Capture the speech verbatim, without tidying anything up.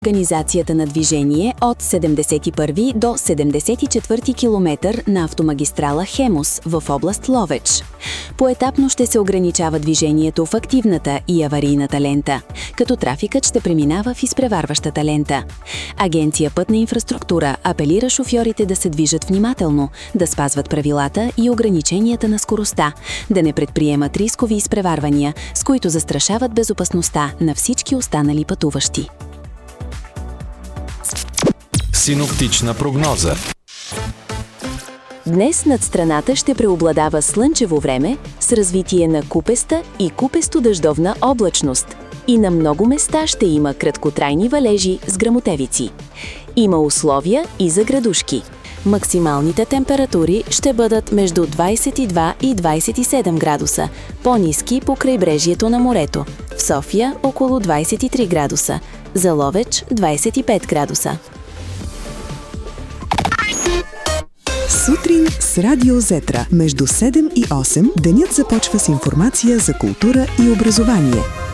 Организацията на движение от седемдесет и първи до седемдесет и четвърти километър на автомагистрала Хемус в област Ловеч. Поетапно ще се ограничава движението в активната и аварийната лента, като трафикът ще преминава в изпреварващата лента. Агенция Пътна инфраструктура апелира шофьорите да се движат внимателно, да спазват правилата и ограниченията на скоростта, да не предприемат рискови изпреварвания, с които застрашават безопасността на всички останали пътуващи. Синоптична прогноза. Днес над страната ще преобладава слънчево време с развитие на купеста и купесто-дъждовна облачност. И на много места ще има краткотрайни валежи с гръмотевици. Има условия и за градушки. Максималните температури ще бъдат между двадесет и два и двадесет и седем градуса, по-ниски по крайбрежието на морето. В София около двадесет и три градуса, за Ловеч двадесет и пет градуса. Сутрин с Радио Зетра. Между седем и осем денят започва с информация за култура и образование.